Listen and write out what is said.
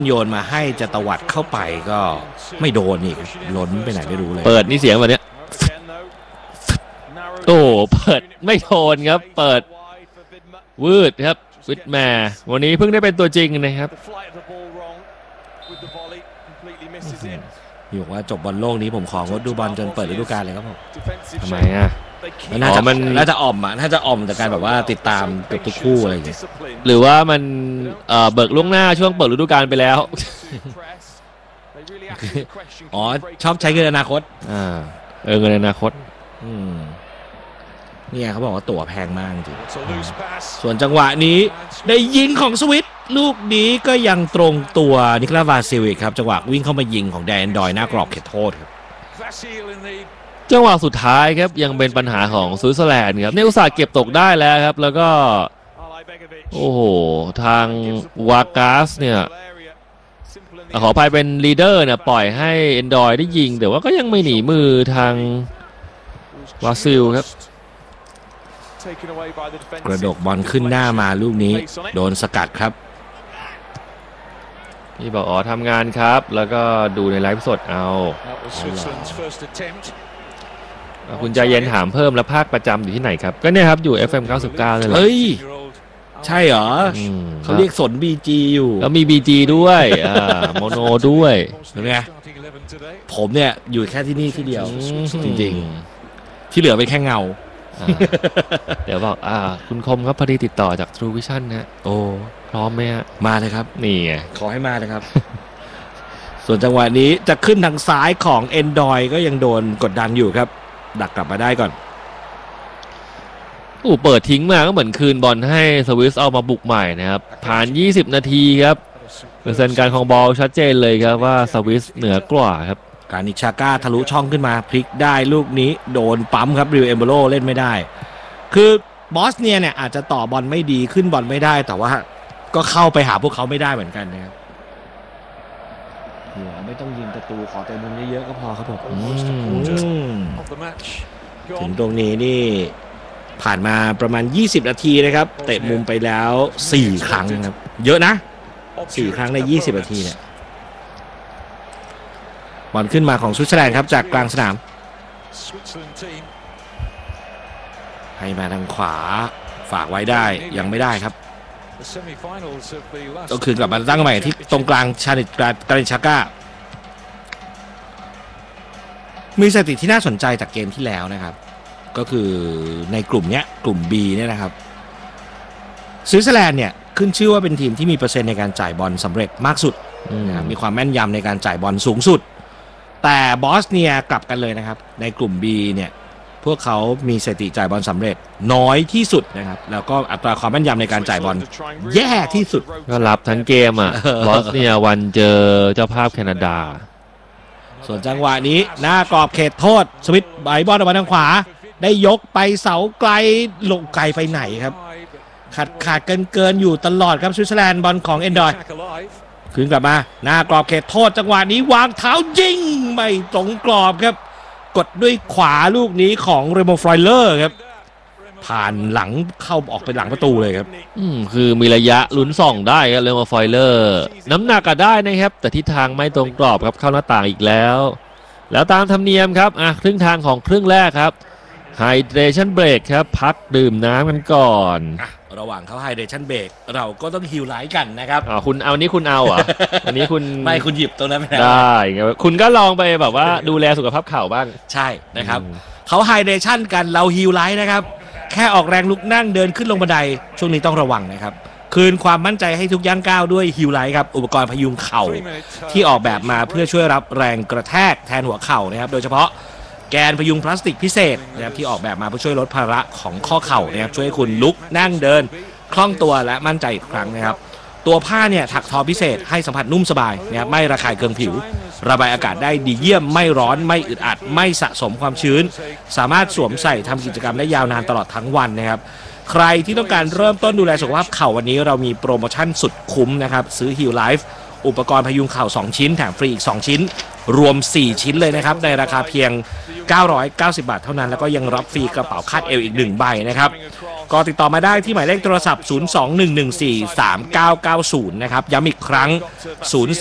โยนมาให้จะตวัดเข้าไปก็ไม่โดนอีกล้นไปไหนไม่รู้เลยเปิดนี่เสียงแบบนี้โอ้เปิดไม่โดนครับเปิดวืดครับวิทแมร์วันนี้เพิ่งได้เป็นตัวจริงนะครับอยู่ว่าจบบอลโลกนี้ผมของดดูบอลจนเปิดฤดูกาลเลยครับผมทำไมอ่ะน่าจะอ่อมน่าจะอ่อมจากการแบบว่าติดตามเกือบทุกคู่อะไรอย่างเงี้ยหรือว่ามันเบิกล่วงหน้าช่วงเปิดฤดูกาลไปแล้วอ๋อชอบใช้เงินอนาคตเงินอนาคตเนี่ยเขาบอกว่าตั๋วแพงมากจริงส่วนจังหวะนี้ได้ยิงของสวิตลูกนี้ก็ยังตรงตัวนิโคลา วาซิวิกครับจังหวะวิ่งเข้ามายิงของแดนดอยหน้ากรอบเขตโทษครับจังหวะสุดท้ายครับยังเป็นปัญหาของสวิตเซอร์แลนด์ครับเนี่ยอุตส่าห์เก็บตกได้แล้วครับแล้วก็โอ้โหทางวากาสเนี่ยขออภัยเป็นลีดเดอร์เนี่ยปล่อยให้เอนดอยได้ยิงแต่ว่าก็ยังไม่หนีมือทางวาซิลครับกระดกบอลขึ้นหน้ามาลูกนี้โดนสกัดครับพี่บอกอ๋อทำงานครับแล้วก็ดูในไลฟ์สดเอาคุณใจเย็นถามเพิ่มแล้วภาคประจำอยู่ที่ไหนครับก็เนี่ยครับอยู่ FM 99เลยแหละเฮ้ยใช่เหรอเขาเรียกสน BG อยู่แล้วมี BG ด้วยโมโนด้วยเห็นไหมผมเนี่ยอยู่แค่ที่นี่ที่เดียวจริงๆที่เหลือเป็นแค่เงาเดี๋ยวบอกคุณคมครับพอดีติดต่อจาก True Vision นะโอ้พร้อมไหมฮะมาเลยครับนี่ไงขอให้มาเลยครับส่วนจังหวะนี้จะขึ้นทางซ้ายของ Endoi ก็ยังโดนกดดันอยู่ครับดักกลับมาได้ก่อนเปิดทิ้งมาก็เหมือนคืนบอลให้สวิสเอามาบุกใหม่นะครับผ่าน20นาทีครับเปอร์เซ็นต์การครองบอลชัดเจนเลยครับว่าสวิสเหนือกว่าครับการนิชาก้าทะลุช่องขึ้นมาพลิกได้ลูกนี้โดนปั๊มครับริวเอมโบโลเล่นไม่ได้คือบอสเนียเนี่ยอาจจะต่อบอลไม่ดีขึ้นบอลไม่ได้แต่ว่าก็เข้าไปหาพวกเขาไม่ได้เหมือนกันนะครับไม่ต้องยิงประตูขอแต่มุมเยอะๆก็พอครับผมถึงตรงนี้นี่ผ่านมาประมาณ20นาทีนะครับเตะมุมไปแล้ว4ครั้งครับเยอะนะ4ครั้งใน20นาทีเนี่ยบอลขึ้นมาของสวิตเซอร์แลนด์ครับจากกลางสนามให้มาทางขวาฝากไว้ได้ยังไม่ได้ครับต้องคืนกลับมาตั้งใหม่ที่ตรงกลางชาลิตกาลินชาก้ามีสถิติที่น่าสนใจจากเกมที่แล้วนะครับก็คือในกลุ่มนี้กลุ่ม B เนี่ยนะครับสวิตเซอร์แลนด์เนี่ยขึ้นชื่อว่าเป็นทีมที่มีเปอร์เซ็นต์ในการจ่ายบอลสำเร็จมากสุดมีความแม่นยำในการจ่ายบอลสูงสุดแต่บอสเนียกลับกันเลยนะครับในกลุ่ม B เนี่ยพวกเขามีสถิติจ่ายบอลสำเร็จน้อยที่สุดนะครับแล้วก็อัตราความแม่นยำในการจ่ายบอลแย่ที่สุดก็รับทั้งเกมบอสเนียวันเจอเจ้าภาพแคนาดาส่วนจังหวะนี้หน้ากรอบเขตโทษสวิตใบบอลออกมาทางขวาได้ยกไปเสาไกลลงไกลไปไหนครับขาดเกินอยู่ตลอดครับสวิตเซอร์แลนด์บอลของเอนดอยคืนกลับมาหน้ากรอบเขตโทษจังหวะนี้วางเท้ายิงไม่ตรงกรอบครับกดด้วยขวาลูกนี้ของเรโมฟรอยเลอร์ครับผ่านหลังเข้าออกไปหลังประตูเลยครับคือมีระยะลุ้นส่องได้ครับเรโมฟรอยเลอร์น้ำหนักก็ได้นะครับแต่ทิศทางไม่ตรงกรอบครับเข้าหน้าต่างอีกแล้วตามธรรมเนียมครับครึ่งทางของครึ่งแรกครับไฮเดรชั่นเบรกครับพักดื่มน้ำกันก่อนระหว่างเขาไฮเดรชั่นเบรกเราก็ต้องฮิลไลท์กันนะครับคุณเอานี้คุณเอาอันนี้คุณไม่คุณหยิบตรงนั้นไปได้คุณก็ลองไปแบบว่าดูแลสุขภาพเข่าบ้างใช่นะครับเขาไฮเดรชั่นกันเราฮิลไลท์นะครับแค่ออกแรงลุกนั่งเดินขึ้นลงบันไดช่วงนี้ต้องระวังนะครับคืนความมั่นใจให้ทุกย่างก้าวด้วยฮิลไลท์ครับอุปกรณ์พยุงเข่าที่ออกแบบมาเพื่อช่วยรับแรงกระแทกแทนหัวเข่านะครับโดยเฉพาะแกนพยุงพลาสติกพิเศษนะครับที่ออกแบบมาเพื่อช่วยลดภาระของข้อเข่านะครับช่วยให้คุณลุกนั่งเดินคล่องตัวและมั่นใจอีกครั้งนะครับตัวผ้าเนี่ยถักทอพิเศษให้สัมผัสนุ่มสบายนะครับไม่ระคายเคืองผิวระบายอากาศได้ดีเยี่ยมไม่ร้อนไม่อึดอัดไม่สะสมความชื้นสามารถสวมใส่ทำกิจกรรมได้ยาวนานตลอดทั้งวันนะครับใครที่ต้องการเริ่มต้นดูแลสุขภาพเข่าวันนี้เรามีโปรโมชั่นสุดคุ้มนะครับซื้อ Heal Life อุปกรณ์พยุงเข่า2ชิ้นแถมฟรีอีก2ชิ้นรวม4ชิ้นเลยนะครับในราคาเพียง990 บาทเท่านั้นแล้วก็ยังรับฟรีกระเป๋าคาดเอวอีก1ใบนะครับก็ติดต่อมาได้ที่หมายเลขโทรศัพท์021143990นะครับย้ำอีกครั้ง